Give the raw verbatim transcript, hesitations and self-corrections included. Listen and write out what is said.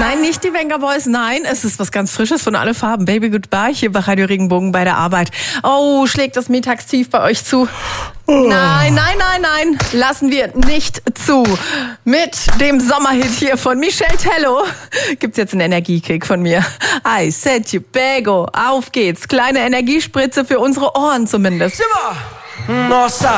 Nein, nicht die Venga Boys, nein, es ist was ganz Frisches von Alle Farben. Baby Goodbye hier bei Radio Regenbogen bei der Arbeit. Oh, schlägt das Mittagstief bei euch zu? Nein, nein, nein, nein, lassen wir nicht zu. Mit dem Sommerhit hier von Michel Tello gibt's jetzt einen Energiekick von mir. I said you bego. Auf geht's. Kleine Energiespritze für unsere Ohren zumindest. Nossa!